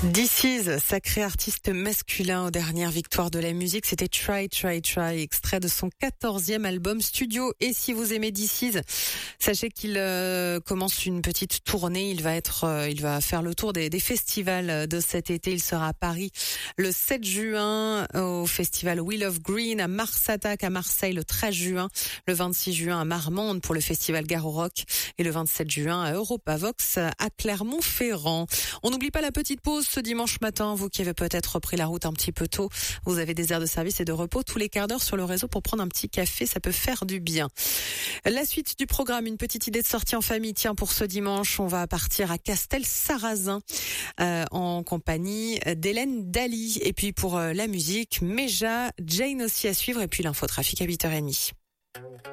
This Is, sacré artiste masculin aux dernières victoires de la musique, c'était Try, Try, Try, extrait de son 14e album studio. Et si vous aimez This Is, sachez qu'il commence une petite tournée. Il va faire le tour des festivals de cet été. Il sera à Paris le 7 juin au festival Wheel of Green, à Mars Attack à Marseille le 13 juin, le 26 juin à Marmande pour le festival Garo Rock et le 27 juin à Europavox à Clermont-Ferrand. On n'oublie pas la petite pause ce dimanche matin, vous qui avez peut-être repris la route un petit peu tôt, vous avez des aires de service et de repos tous les quarts d'heure sur le réseau pour prendre un petit café, ça peut faire du bien. La suite du programme, une petite idée de sortie en famille. Tiens, pour ce dimanche, on va partir à Castel-Sarrazin en compagnie d'Hélène Daly. Et puis pour la musique, Meja, Jane aussi à suivre et puis l'infotrafic à 8h30.